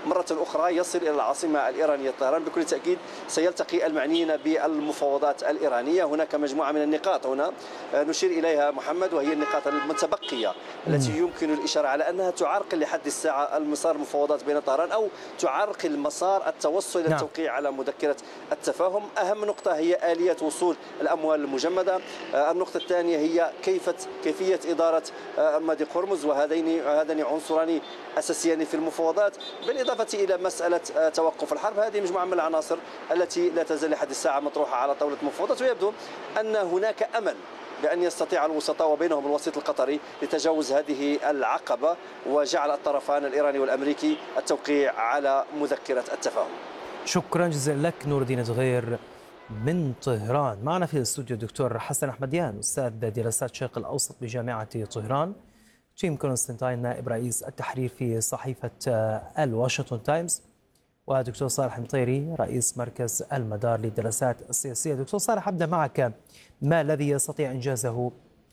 مرة أخرى يصل إلى العاصمة الإيرانية طهران. بكل تأكيد سيلتقي المعنيين بالمفاوضات الإيرانية. هناك مجموعة من النقاط هنا نشير إليها محمد، وهي النقاط المتبقية التي يمكن الإشارة على أنها تعرقل لحد الساعة المسار المفاوضات بين طهران، أو تعرقل مسار التوصل إلى التوقيع على مذكرة التفاهم. أهم نقطة هي آلية وصول الأموال المجمدة. النقطة الثانية هي كيفية إدارة مضيق هرمز، وهذان عنصران أساسيان في المفاوضات، بالإضافة إلى مسألة توقف الحرب. هذه مجموعة من العناصر التي لا تزال لحد الساعة مطروحة على طاولة المفاوضات، ويبدو أن هناك أمل بأن يستطيع الوسطاء وبينهم الوسيط القطري لتجاوز هذه العقبة وجعل الطرفان الإيراني والأمريكي التوقيع على مذكرة التفاهم. شكرا جزيلا لك نور الدين زغير من طهران. معنا في الاستوديو الدكتور حسن أحمديان، أستاذ دراسات الشرق الأوسط بجامعة طهران، تيم كونستانتين نائب رئيس التحرير في صحيفة الواشنطن تايمز، ودكتور صالح مطيري رئيس مركز المدار للدراسات السياسية. دكتور صالح، أبدأ معك. ما الذي يستطيع إنجازه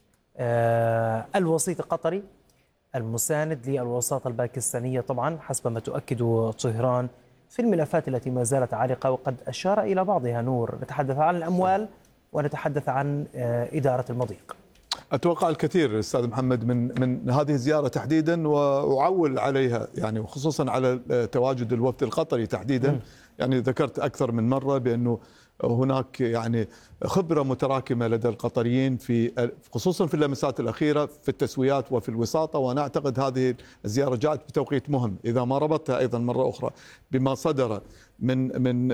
الوسيط القطري المساند للوساطة الباكستانية طبعا حسب ما تؤكد طهران في الملفات التي ما زالت عالقة، وقد أشار إلى بعضها نور؟ نتحدث عن الأموال ونتحدث عن إدارة المضيق. أتوقع الكثير أستاذ محمد من هذه الزيارة تحديدا، وأعول عليها يعني، وخصوصا على تواجد الوفد القطري تحديدا. يعني ذكرت أكثر من مرة بأنه هناك يعني خبرة متراكمة لدى القطريين في خصوصا في اللمسات الأخيرة في التسويات وفي الوساطة، وأنا أعتقد هذه الزيارة جاءت بتوقيت مهم إذا ما ربطتها أيضا مرة أخرى بما صدر من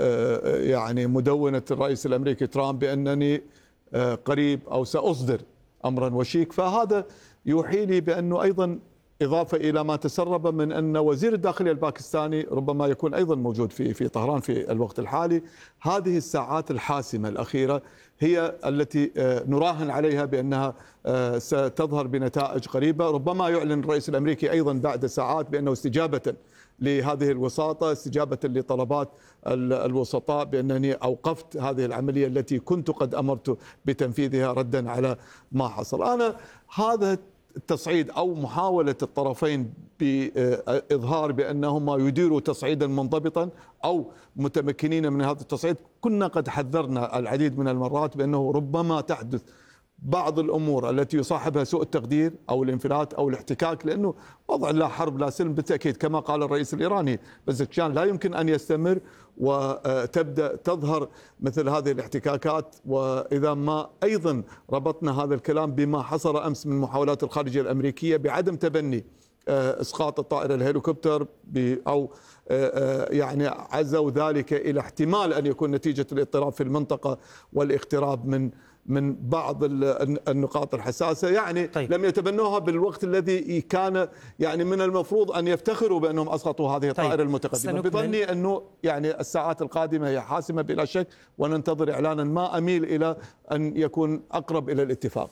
يعني مدونة الرئيس الأمريكي ترامب بأنني قريب أو سأصدر أمرا وشيك. فهذا يوحي لي بأنه أيضا إضافة إلى ما تسرب من أن وزير الداخلية الباكستاني ربما يكون أيضا موجود في طهران في الوقت الحالي. هذه الساعات الحاسمة الأخيرة هي التي نراهن عليها بأنها ستظهر بنتائج قريبة. ربما يعلن الرئيس الأمريكي أيضا بعد ساعات بأنه استجابة لهذه الوساطة، استجابة لطلبات الوسطاء، بأنني أوقفت هذه العملية التي كنت قد أمرت بتنفيذها ردا على ما حصل. أنا هذا التصعيد أو محاولة الطرفين بإظهار بأنهما يديروا تصعيدا منضبطا أو متمكنين من هذا التصعيد، كنا قد حذرنا العديد من المرات بأنه ربما تحدث بعض الأمور التي يصاحبها سوء التقدير أو الانفلات أو الاحتكاك، لأنه وضع لا حرب لا سلم بالتأكيد كما قال الرئيس الإيراني بزكشان لا يمكن أن يستمر وتبدأ تظهر مثل هذه الاحتكاكات. وإذا ما أيضا ربطنا هذا الكلام بما حصل أمس من محاولات الخارجية الأمريكية بعدم تبني إسقاط الطائرة الهليكوبتر أو يعني عزوا ذلك إلى احتمال أن يكون نتيجة الاضطراب في المنطقة والاقتراب من بعض النقاط الحساسة، يعني طيب. لم يتبنوها بالوقت الذي كان يعني من المفروض أن يفتخروا بأنهم أسقطوا هذه الطائرة المتقدمة. بظني أنه يعني الساعات القادمة هي حاسمة بلا شك، وننتظر إعلانا ما أميل إلى أن يكون أقرب إلى الاتفاق.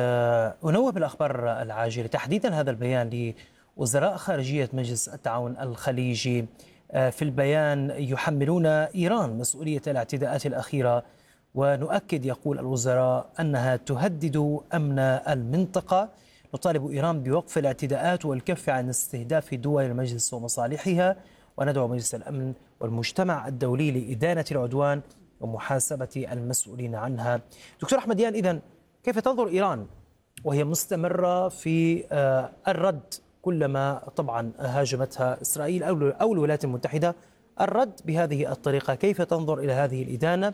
ونوه بالأخبار العاجلة تحديدا هذا البيان لوزراء خارجية مجلس التعاون الخليجي. في البيان يحملون إيران مسؤولية الاعتداءات الأخيرة، ونؤكد يقول الوزراء أنها تهدد أمن المنطقة. نطالب إيران بوقف الاعتداءات والكف عن استهداف دول المجلس ومصالحها، وندعو مجلس الأمن والمجتمع الدولي لإدانة العدوان ومحاسبة المسؤولين عنها. دكتور أحمديان، إذن كيف تنظر إيران وهي مستمرة في الرد كلما طبعا هاجمتها إسرائيل أو الولايات المتحدة، الرد بهذه الطريقة؟ كيف تنظر إلى هذه الإدانة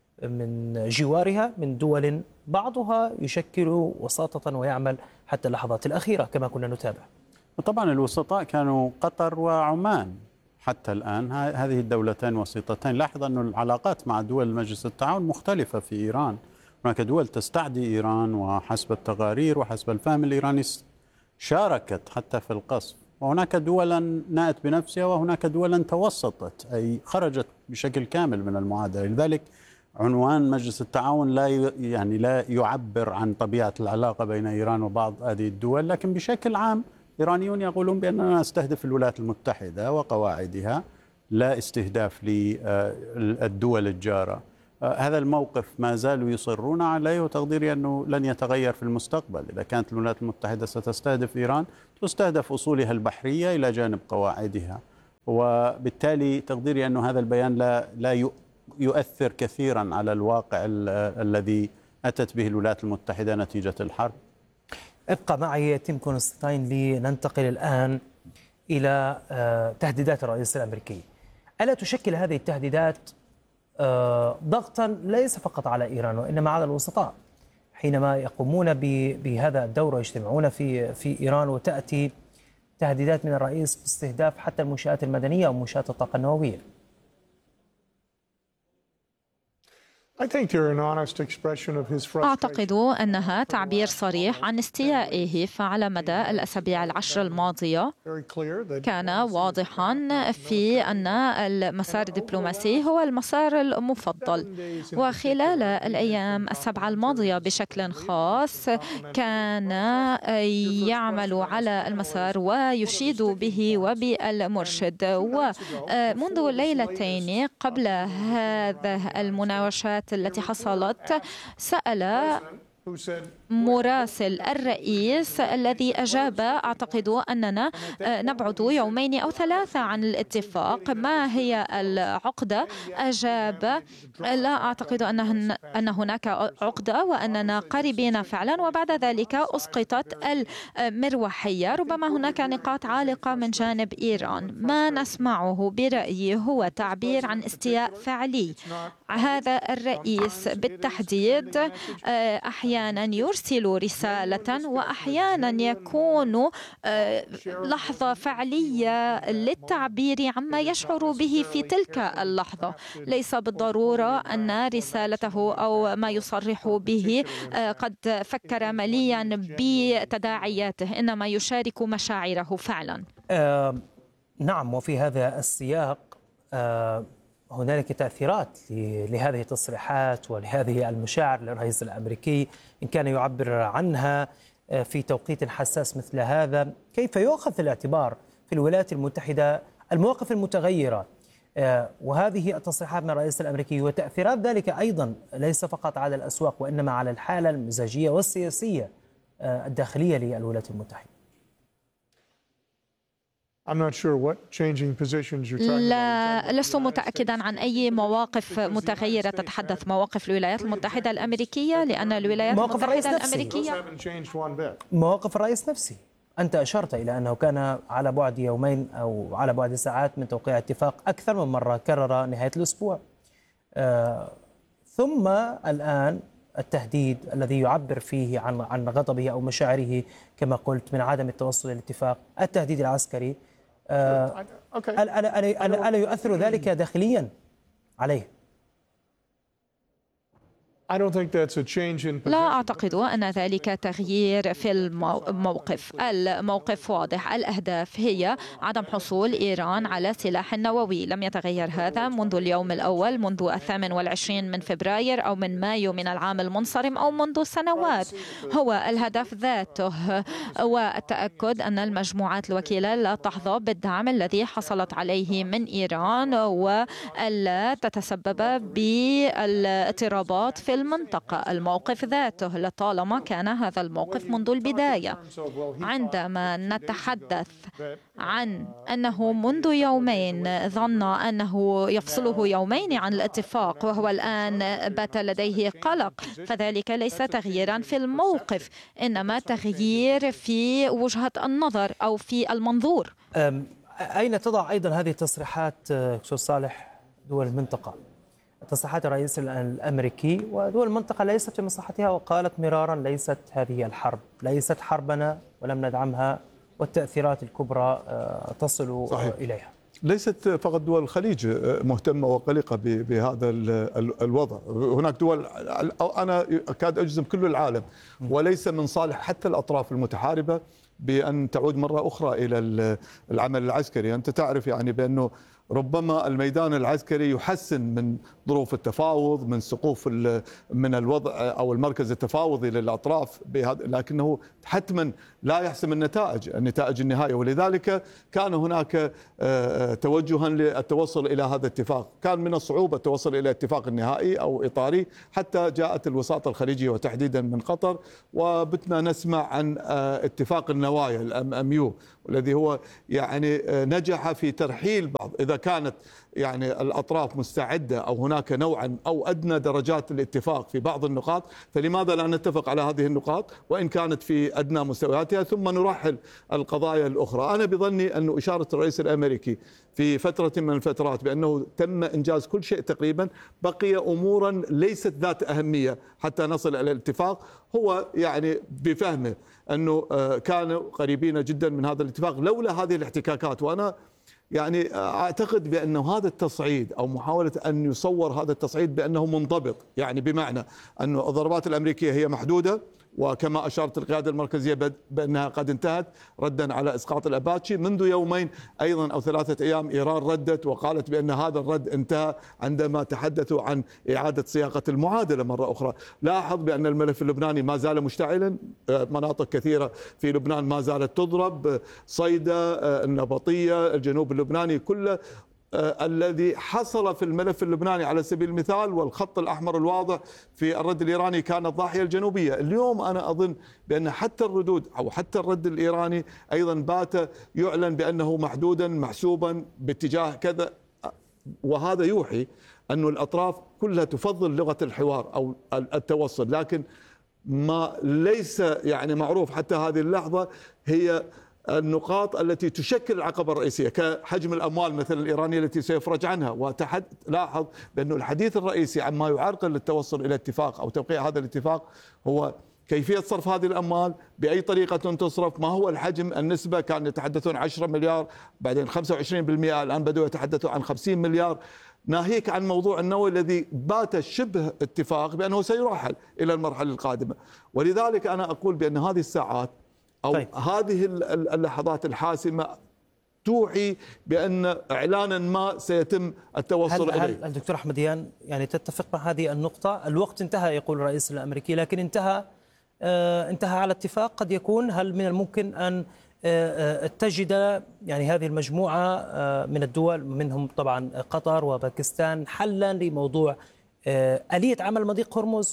من جوارها من دول بعضها يشكل وساطة ويعمل حتى اللحظات الأخيرة كما كنا نتابع؟ وطبعا الوسطاء كانوا قطر وعمان حتى الآن، هذه الدولتين وسيطتين. لاحظ أن العلاقات مع دول مجلس التعاون مختلفة في إيران. هناك دول تستعدي إيران، وحسب التقارير وحسب الفهم الإيراني شاركت حتى في القصف، وهناك دولا نأت بنفسها وهناك دولا توسطت أي خرجت بشكل كامل من المعادلة. لذلك عنوان مجلس التعاون لا يعبر عن طبيعة العلاقة بين إيران وبعض هذه الدول، لكن بشكل عام إيرانيون يقولون بأننا نستهدف الولايات المتحدة وقواعدها، لا استهداف للدول الجارة. هذا الموقف ما زالوا يصرون عليه، وتقديري أنه لن يتغير في المستقبل. إذا كانت الولايات المتحدة ستستهدف إيران، تستهدف أصولها البحرية إلى جانب قواعدها. وبالتالي تقديري أن هذا البيان لا يؤثر كثيرا على الواقع الذي أتت به الولايات المتحدة نتيجة الحرب. ابقى معي تيم كونستاين لننتقل الآن إلى تهديدات الرئيس الأمريكي. ألا تشكل هذه التهديدات ضغطا ليس فقط على إيران وإنما على الوسطاء حينما يقومون بهذا الدور ويجتمعون في إيران، وتأتي تهديدات من الرئيس باستهداف حتى المنشآت المدنية أو منشآت الطاقة النووية؟ أعتقد أنها تعبير صريح عن استيائه، فعلى مدى الأسابيع العشر الماضية كان واضحا في أن المسار الدبلوماسي هو المسار المفضل، وخلال الأيام السبعة الماضية بشكل خاص كان يعمل على المسار ويشيد به وبالمرشد. ومنذ ليلتين قبل هذه المناوشات التي حصلت سأل مراسل الرئيس الذي أجاب أعتقد أننا نبعد يومين أو ثلاثة عن الاتفاق. ما هي العقدة؟ أجاب لا أعتقد أن هناك عقدة وأننا قريبين فعلا. وبعد ذلك أسقطت المروحية. ربما هناك نقاط عالقة من جانب إيران. ما نسمعه برأيي هو تعبير عن استياء فعلي. هذا الرئيس بالتحديد أحيانا يرسل رسالة وأحيانا يكون لحظة فعلية للتعبير عما يشعر به في تلك اللحظة. ليس بالضرورة أن رسالته أو ما يصرح به قد فكر مليا بتداعياته، إنما يشارك مشاعره فعلا. نعم، وفي هذا السياق هنالك تأثيرات لهذه التصريحات ولهذه المشاعر للرئيس الأمريكي إن كان يعبر عنها في توقيت حساس مثل هذا. كيف يؤخذ في الاعتبار في الولايات المتحدة المواقف المتغيرة وهذه التصريحات من الرئيس الأمريكي وتأثيرات ذلك أيضا ليس فقط على الأسواق وإنما على الحالة المزاجية والسياسية الداخلية للولايات المتحدة؟ لا، لست متأكدا عن أي مواقف متغيرة تتحدث. مواقف الولايات المتحدة الأمريكية، لأن الولايات المتحدة الأمريكية مواقف الرئيس نفسه. أنت أشرت إلى أنه كان على بعد يومين أو على بعد ساعات من توقيع اتفاق أكثر من مرة كرر نهاية الأسبوع، ثم الآن التهديد الذي يعبر فيه عن غضبه أو مشاعره كما قلت من عدم التوصل للاتفاق، التهديد العسكري. ألا يؤثر ذلك داخليا عليه؟ لا أعتقد أن ذلك تغيير في الموقف واضح. الأهداف هي عدم حصول إيران على سلاح نووي. لم يتغير هذا منذ اليوم الأول، منذ 28 من فبراير أو من مايو من العام المنصرم أو منذ سنوات. هو الهدف ذاته، والتأكد أن المجموعات الوكيلة لا تحظى بالدعم الذي حصلت عليه من إيران وألا تتسبب بالاضطرابات في المنطقة. الموقف ذاته لطالما كان هذا الموقف منذ البداية. عندما نتحدث عن أنه منذ يومين ظن أنه يفصله يومين عن الاتفاق وهو الآن بات لديه قلق، فذلك ليس تغييرا في الموقف إنما تغيير في وجهة النظر أو في المنظور. أين تضع أيضا هذه التصريحات دكتور صالح دول المنطقة؟ تصريحات الرئيس الأمريكي ودول المنطقة ليست في مصلحتها، وقالت مرارا ليست هذه الحرب ليست حربنا ولم ندعمها، والتأثيرات الكبرى تصل صحيح إليها. ليست فقط دول الخليج مهتمة وقلقة بهذا الوضع، هناك دول أنا أكاد أجزم كل العالم، وليس من صالح حتى الأطراف المتحاربة بأن تعود مرة أخرى إلى العمل العسكري. أنت تعرف يعني بأنه ربما الميدان العسكري يحسن من ظروف التفاوض، من سقوف من الوضع أو المركز التفاوضي للأطراف، لكنه حتما لا يحسم النتائج النهائية، ولذلك كان هناك توجها للتوصل إلى هذا الاتفاق. كان من الصعوبة التوصل إلى اتفاق نهائي أو إطاري حتى جاءت الوساطة الخليجية وتحديدا من قطر، وبتنا نسمع عن اتفاق النوايا الMMU، والذي هو يعني نجح في ترحيل بعض، إذا كانت يعني الأطراف مستعدة أو هناك نوعا أو أدنى درجات الاتفاق في بعض النقاط، فلماذا لا نتفق على هذه النقاط وإن كانت في أدنى مستوياتها ثم نرحل القضايا الأخرى. أنا بظني أن إشارة الرئيس الأمريكي في فترة من الفترات بأنه تم إنجاز كل شيء تقريبا، بقي أمورا ليست ذات أهمية حتى نصل إلى الاتفاق، هو يعني بفهمه أنه كانوا قريبين جدا من هذا الاتفاق لولا هذه الاحتكاكات. وأنا يعني أعتقد بأن هذا التصعيد أو محاولة أن يصور هذا التصعيد بأنه منضبط، يعني بمعنى أن الضربات الأمريكية هي محدودة، وكما أشارت القيادة المركزية بأنها قد انتهت ردا على إسقاط الأباتشي. منذ يومين أيضا أو 3 أيام إيران ردت وقالت بأن هذا الرد انتهى عندما تحدثوا عن إعادة صياغة المعادلة مرة أخرى. لاحظ بأن الملف اللبناني ما زال مشتعلا، مناطق كثيرة في لبنان ما زالت تضرب، صيدا، النبطية، الجنوب اللبناني كله الذي حصل في الملف اللبناني على سبيل المثال والخط الأحمر الواضح في الرد الإيراني كان الضاحية الجنوبية. اليوم أنا أظن بأن حتى الردود أو حتى الرد الإيراني أيضا بات يعلن بأنه محدودا محسوبا باتجاه كذا، وهذا يوحي أن الأطراف كلها تفضل لغة الحوار أو التوصل، لكن ما ليس يعني معروف حتى هذه اللحظة هي النقاط التي تشكل العقبة الرئيسية كحجم الأموال مثل الإيرانية التي سيفرج عنها. لاحظ بأن الحديث الرئيسي عما يعرقل للتوصل إلى اتفاق أو توقيع هذا الاتفاق هو كيفية صرف هذه الأموال، بأي طريقة تصرف، ما هو الحجم، النسبة، كان يتحدثون 10 مليار بعدين 25%، الآن بدأوا يتحدثوا عن 50 مليار، ناهيك عن موضوع النووي الذي بات شبه اتفاق بأنه سيرحل إلى المرحلة القادمة. ولذلك أنا أقول بأن هذه الساعات أو هذه اللحظات الحاسمة توحي بأن إعلانا ما سيتم التوصل إليه. هل الدكتور أحمديان يعني تتفق مع هذه النقطة؟ الوقت انتهى يقول الرئيس الأمريكي، لكن انتهى على اتفاق قد يكون. هل من الممكن أن تجد يعني هذه المجموعة من الدول منهم طبعا قطر وباكستان حلا لموضوع آلية عمل مضيق هرمز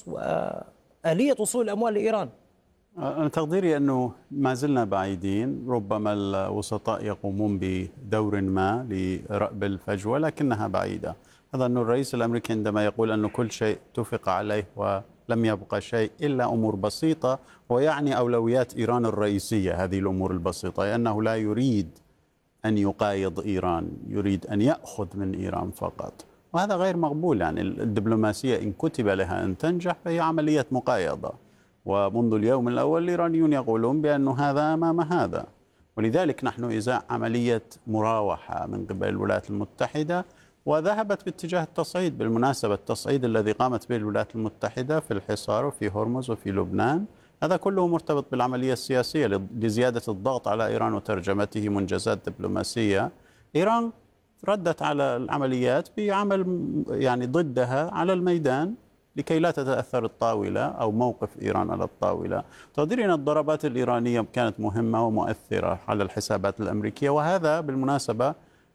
وآلية وصول الأموال لإيران؟ أنا تقديري أنه ما زلنا بعيدين، ربما الوسطاء يقومون بدور ما لرأب الفجوة لكنها بعيدة. هذا أن الرئيس الأمريكي عندما يقول أنه كل شيء اتفق عليه ولم يبقى شيء إلا أمور بسيطة، ويعني أولويات إيران الرئيسية هذه الأمور البسيطة، لأنه لا يريد أن يقايض إيران، يريد أن يأخذ من إيران فقط، وهذا غير مقبول. يعني الدبلوماسية إن كتب لها أن تنجح فهي عملية مقايضة، ومنذ اليوم الأول الإيرانيون يقولون بأن هذا أمام هذا. ولذلك نحن إزاء عملية مراوحة من قبل الولايات المتحدة، وذهبت باتجاه التصعيد. بالمناسبة التصعيد الذي قامت به الولايات المتحدة في الحصار وفي هرمز وفي لبنان هذا كله مرتبط بالعملية السياسية لزيادة الضغط على إيران وترجمته منجزات دبلوماسية. إيران ردت على العمليات بعمل يعني ضدها على الميدان لكي لا تتأثر الطاولة أو موقف إيران على الطاولة. تقديري أن الضربات الإيرانية كانت مهمة ومؤثرة على الحسابات الأمريكية، وهذا بالمناسبة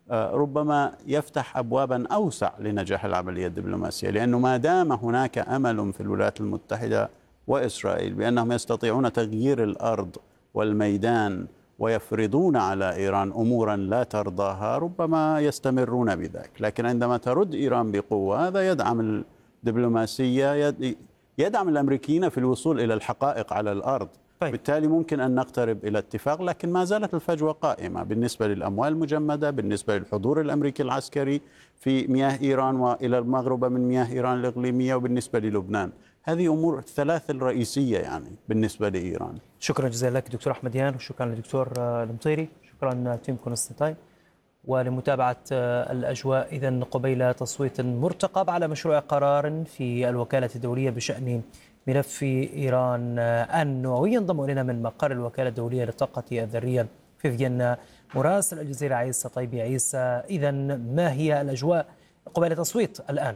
ربما يفتح أبوابا أوسع لنجاح العملية الدبلوماسية، لأنه ما دام هناك أمل في الولايات المتحدة وإسرائيل بأنهم يستطيعون تغيير الأرض والميدان ويفرضون على إيران أمورا لا ترضاها، ربما يستمرون بذلك. لكن عندما ترد إيران بقوة هذا يدعم الدبلوماسية، يدعم الأمريكيين في الوصول إلى الحقائق على الأرض. بالتالي ممكن أن نقترب إلى اتفاق، لكن ما زالت الفجوة قائمة بالنسبة للأموال المجمدة، بالنسبة للحضور الأمريكي العسكري في مياه إيران وإلى المغرب من مياه إيران الإقليمية، وبالنسبة للبنان. هذه أمور الثلاث الرئيسية يعني بالنسبة لإيران. شكرا جزيلا لك دكتور أحمديان، وشكرا لدكتور المطيري، شكرا تيم كونستانتين. ولمتابعة الأجواء إذن قبيل تصويت مرتقب على مشروع قرار في الوكالة الدولية بشأن ملف إيران النووي، ينضم إلينا من مقر الوكالة الدولية للطاقة الذرية في فيينا مراسل الجزيرة عيسى طيبي. عيسى، إذن ما هي الأجواء قبيل تصويت الآن؟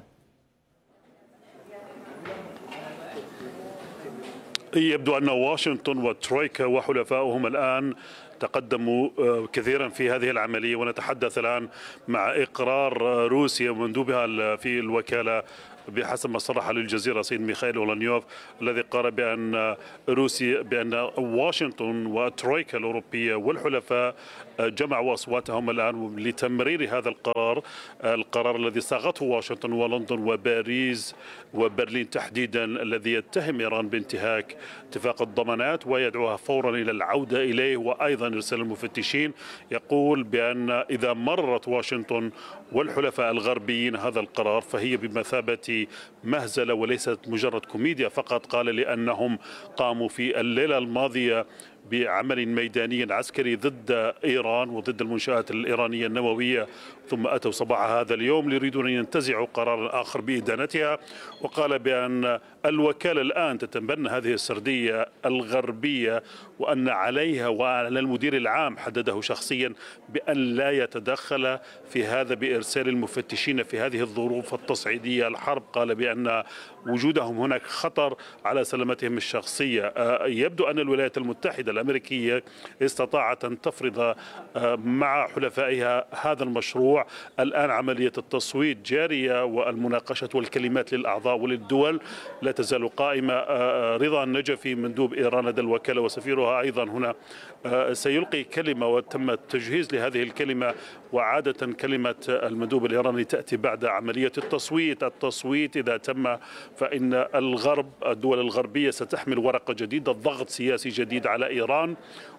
يبدو أن واشنطن والترويكا وحلفائهم الآن تقدموا كثيرا في هذه العملية، ونتحدث الآن مع إقرار روسيا ومندوبها في الوكالة بحسب ما صرح للجزيرة سيد ميخائيل أولانيوف الذي قال بأن روسيا بأن واشنطن والترويكا الأوروبية والحلفاء جمعوا أصواتهم الآن لتمرير هذا القرار الذي صاغته واشنطن ولندن وباريس وبرلين تحديدا، الذي يتهم إيران بانتهاك اتفاق الضمانات ويدعوها فورا إلى العودة إليه، وأيضا يرسل المفتشين. يقول بأن إذا مرت واشنطن والحلفاء الغربيين هذا القرار فهي بمثابة مهزلة وليست مجرد كوميديا فقط. قال لأنهم قاموا في الليلة الماضية بعمل ميداني عسكري ضد إيران وضد المنشآت الإيرانية النووية، ثم أتوا صباح هذا اليوم يريدون أن ينتزعوا قرارا آخر بإدانتها. وقال بأن الوكالة الآن تتبنى هذه السردية الغربية، وأن عليها وعلى المدير العام حدده شخصيا بأن لا يتدخل في هذا بإرسال المفتشين في هذه الظروف التصعيدية الحرب. قال بأن وجودهم هناك خطر على سلامتهم الشخصية. يبدو أن الولايات المتحدة الأمريكية استطاعت أن تفرض مع حلفائها هذا المشروع. الآن عملية التصويت جارية والمناقشة والكلمات للأعضاء وللدول لا تزال قائمة. رضا النجفي مندوب إيران لدى الوكالة وسفيرها أيضا هنا سيلقي كلمة وتم التجهيز لهذه الكلمة، وعادة كلمة المندوب الإيراني تأتي بعد عملية التصويت. التصويت إذا تم فإن الدول الغربية ستحمل ورقة جديدة، ضغط سياسي جديد على إيران،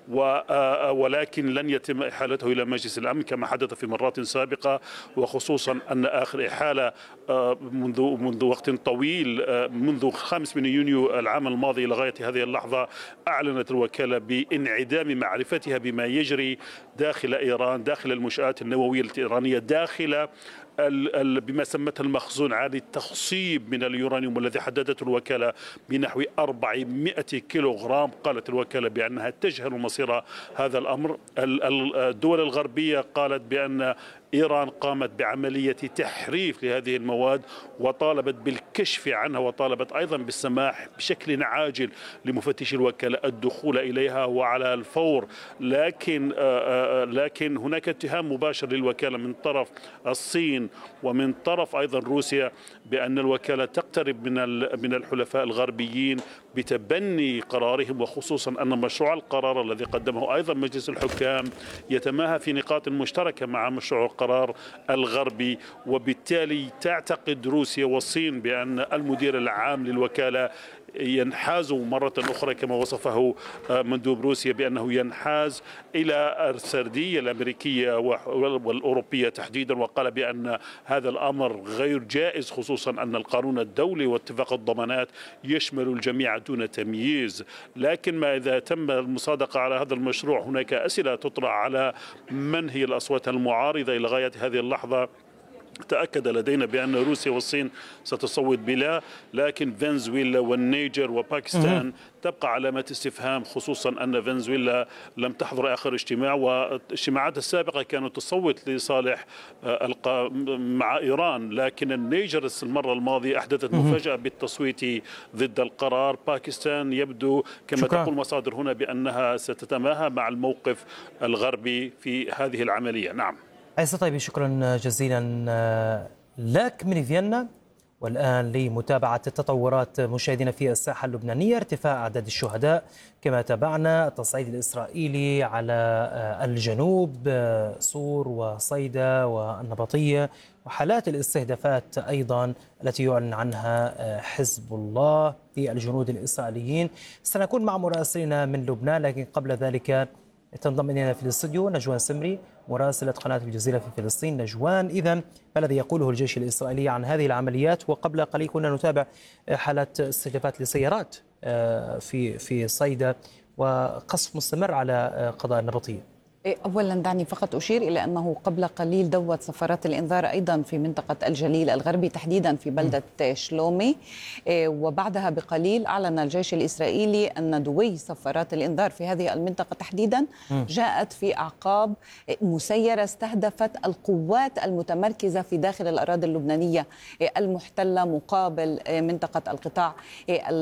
ولكن لن يتم إحالته إلى مجلس الأمن كما حدث في مرات سابقة، وخصوصا أن آخر إحالة منذ وقت طويل منذ 5 يونيو العام الماضي لغاية هذه اللحظة أعلنت الوكالة بانعدام معرفتها بما يجري داخل إيران، داخل المنشآت النووية الإيرانية، داخل بما سمته المخزون عالي التخصيب من اليورانيوم الذي حددته الوكالة بنحو 400 كيلوغرام. قالت الوكالة بأنها تجهل مصير هذا الأمر. الدول الغربية قالت بأن إيران قامت بعملية تحريف لهذه المواد وطالبت بالكشف عنها، وطالبت أيضا بالسماح بشكل عاجل لمفتشي الوكالة الدخول إليها وعلى الفور. لكن هناك اتهام مباشر للوكالة من طرف الصين ومن طرف أيضا روسيا بأن الوكالة تقترب من الحلفاء الغربيين بتبني قرارهم، وخصوصا أن مشروع القرار الذي قدمه أيضا مجلس الحكام يتماهى في نقاط مشتركة مع مشروع القرار الغربي. وبالتالي تعتقد روسيا والصين بأن المدير العام للوكالة ينحاز مرة أخرى كما وصفه مندوب روسيا بأنه ينحاز إلى السردية الأمريكية والأوروبية تحديدا، وقال بأن هذا الأمر غير جائز، خصوصا أن القانون الدولي واتفاق الضمانات يشمل الجميع دون تمييز. لكن ما إذا تم المصادقة على هذا المشروع هناك أسئلة تطرح على من هي الأصوات المعارضة إلى غاية هذه اللحظة. تأكد لدينا بأن روسيا والصين ستصوت بلا، لكن فنزويلا والنيجر وباكستان تبقى علامة استفهام، خصوصا أن فنزويلا لم تحضر آخر اجتماع، والاجتماعات السابقة كانت تصوت لصالح مع إيران، لكن النيجر المرة الماضية أحدثت مفاجأة بالتصويت ضد القرار. باكستان يبدو كما تقول مصادر هنا بأنها ستتماهى مع الموقف الغربي في هذه العملية. نعم عيسى طيب، شكرا جزيلا لك من فيينا. والآن لمتابعة التطورات مشاهدينا في الساحة اللبنانية، ارتفاع أعداد الشهداء كما تابعنا، التصعيد الإسرائيلي على الجنوب، صور وصيدا والنبطية، وحالات الاستهدافات أيضا التي يعلن عنها حزب الله في الجنود الإسرائيليين. سنكون مع مراسلنا من لبنان، لكن قبل ذلك تنضم إلينا في الاستوديو نجوان سمري مراسلة قناة الجزيرة في فلسطين. نجوان، إذن ما الذي يقوله الجيش الإسرائيلي عن هذه العمليات؟ وقبل قليل كنا نتابع حالات استهدافات لسيارات في صيدا وقصف مستمر على قضاء النبطية. أولا دعني فقط أشير إلى أنه قبل قليل دوت صفارات الإنذار أيضا في منطقة الجليل الغربي تحديدا في بلدة شلومي، وبعدها بقليل أعلن الجيش الإسرائيلي أن دوي صفارات الإنذار في هذه المنطقة تحديدا جاءت في أعقاب مسيرة استهدفت القوات المتمركزة في داخل الأراضي اللبنانية المحتلة مقابل منطقة القطاع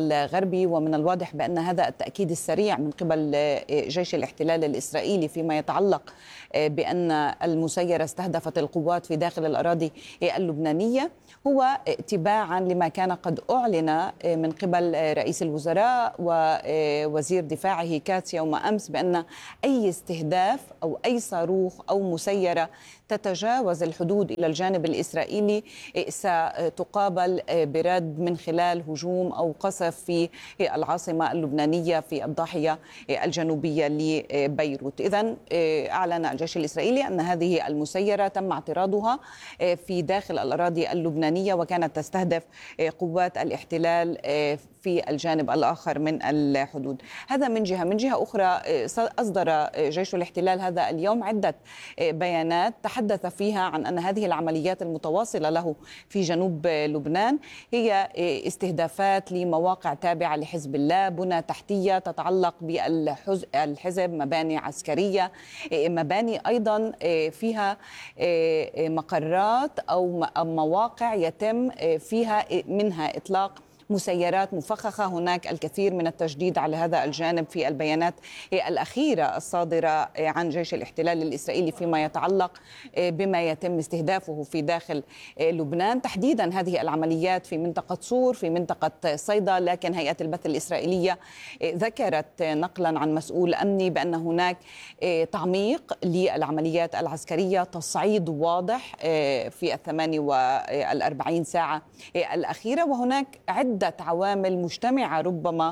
الغربي. ومن الواضح بأن هذا التأكيد السريع من قبل جيش الاحتلال الإسرائيلي فيما يتعلق يتعلق بأن المسيرة استهدفت القوات في داخل الأراضي اللبنانية هو تباعا لما كان قد أعلن من قبل رئيس الوزراء ووزير دفاعه كاتس يوم أمس بأن أي استهداف أو أي صاروخ أو مسيرة تتجاوز الحدود إلى الجانب الإسرائيلي ستقابل برد من خلال هجوم أو قصف في العاصمة اللبنانية في الضاحية الجنوبية لبيروت. إذن أعلن الجيش الإسرائيلي أن هذه المسيرة تم اعتراضها في داخل الأراضي اللبنانية وكانت تستهدف قوات الاحتلال في الجانب الآخر من الحدود. هذا من جهة. من جهة أخرى أصدر جيش الاحتلال هذا اليوم عدة بيانات تحدث فيها عن أن هذه العمليات المتواصلة له في جنوب لبنان هي استهدافات لمواقع تابعة لحزب الله، بنى تحتية تتعلق بالحزب، مباني عسكرية، مباني أيضا فيها مقرات أو مواقع يتم فيها منها إطلاق مسيرات مفخخة. هناك الكثير من التشديد على هذا الجانب في البيانات الأخيرة الصادرة عن جيش الاحتلال الإسرائيلي فيما يتعلق بما يتم استهدافه في داخل لبنان، تحديدا هذه العمليات في منطقة صور، في منطقة صيدا. لكن هيئة البث الإسرائيلية ذكرت نقلا عن مسؤول أمني بأن هناك تعميق للعمليات العسكرية، تصعيد واضح في 48 ساعة الأخيرة، وهناك عدة عوامل مجتمعة ربما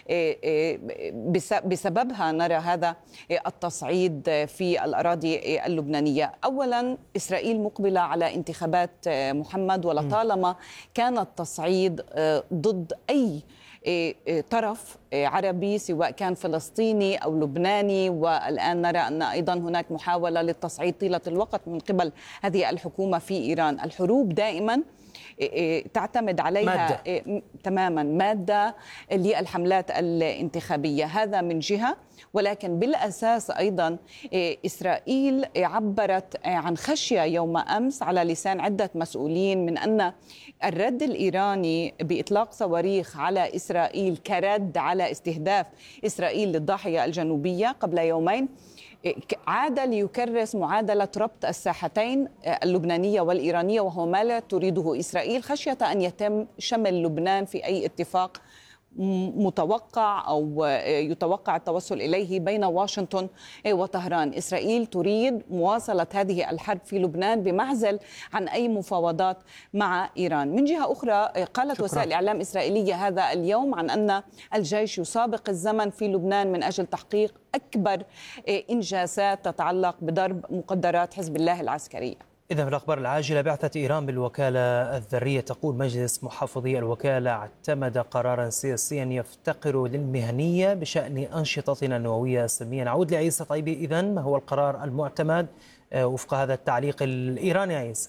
بسببها نرى هذا التصعيد في الأراضي اللبنانية. أولا، إسرائيل مقبلة على انتخابات محمد، ولطالما كان التصعيد ضد أي طرف عربي سواء كان فلسطيني أو لبناني، والآن نرى أن أيضا هناك محاولة للتصعيد طيلة الوقت من قبل هذه الحكومة في إيران. الحروب دائما تعتمد عليها تماما مادة للحملات الانتخابية، هذا من جهة. ولكن بالأساس أيضا إسرائيل عبرت عن خشية يوم أمس على لسان عدة مسؤولين من أن الرد الإيراني بإطلاق صواريخ على إسرائيل كرد على استهداف إسرائيل للضاحية الجنوبية قبل يومين عاد ليكرس معادلة ربط الساحتين اللبنانية والإيرانية، وهو ما لا تريده إسرائيل خشية أن يتم شمل لبنان في أي اتفاق متوقع أو يتوقع التوصل إليه بين واشنطن وطهران. إسرائيل تريد مواصلة هذه الحرب في لبنان بمعزل عن أي مفاوضات مع إيران. من جهة أخرى، قالت وسائل إعلام إسرائيلية هذا اليوم عن أن الجيش يسابق الزمن في لبنان من أجل تحقيق أكبر إنجازات تتعلق بضرب مقدرات حزب الله العسكرية. إذا في الأخبار العاجلة، بعثة إيران بالوكالة الذرية تقول مجلس محافظي الوكالة اعتمد قرارا سياسيا يفتقر للمهنية بشأن أنشطتنا النووية السلمية. نعود لعيسى طيبي. إذن ما هو القرار المعتمد وفق هذا التعليق الإيراني عيسى؟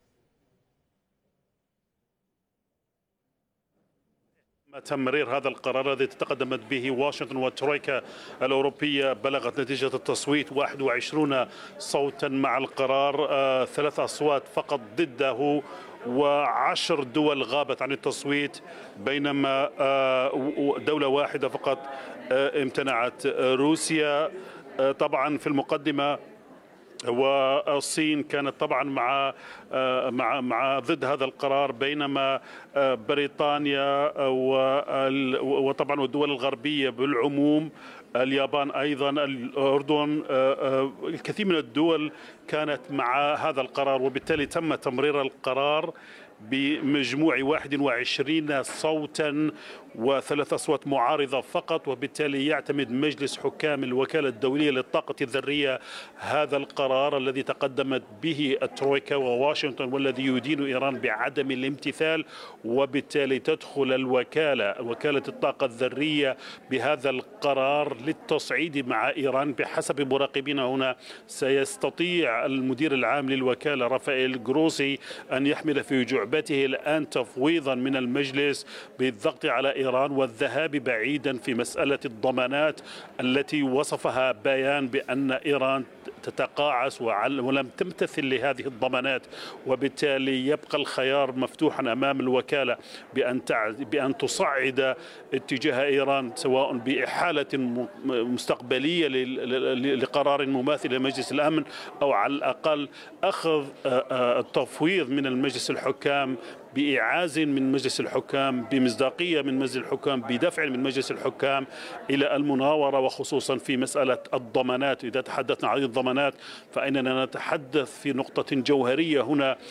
تمرير هذا القرار الذي تقدمت به واشنطن والترويكا الأوروبية بلغت نتيجة التصويت 21 صوتا مع القرار، 3 أصوات فقط ضده و10 دول غابت عن التصويت، بينما دولة واحدة فقط امتنعت، روسيا طبعا في المقدمة، والصين كانت طبعا مع ضد هذا القرار، بينما بريطانيا وطبعا والدول الغربية بالعموم، اليابان أيضا، الأردن، الكثير من الدول كانت مع هذا القرار، وبالتالي تم تمرير القرار بمجموع 21 صوتا و3 أصوات معارضة فقط، وبالتالي يعتمد مجلس حكام الوكالة الدولية للطاقة الذرية هذا القرار الذي تقدمت به الترويكا وواشنطن والذي يدين إيران بعدم الامتثال، وبالتالي تدخل وكالة الطاقة الذرية بهذا القرار للتصعيد مع إيران. بحسب مراقبين هنا سيستطيع المدير العام للوكالة رافائيل جروسي أن يحمل في جعبته الآن تفويضا من المجلس بالضغط على إيران والذهاب بعيدا في مسألة الضمانات التي وصفها بيان بأن إيران تتقاعس ولم تمتثل لهذه الضمانات، وبالتالي يبقى الخيار مفتوحا أمام الوكالة بأن تصعد اتجاه إيران، سواء بإحالة مستقبلية لقرار مماثل لمجلس الأمن، أو على الأقل أخذ التفويض من المجلس الحكام، بإعاز من مجلس الحكام، بمصداقية من مجلس الحكام، بدفع من مجلس الحكام إلى المناورة، وخصوصا في مسألة الضمانات. إذا تحدثنا عن الضمانات فإننا نتحدث في نقطة جوهرية هنا،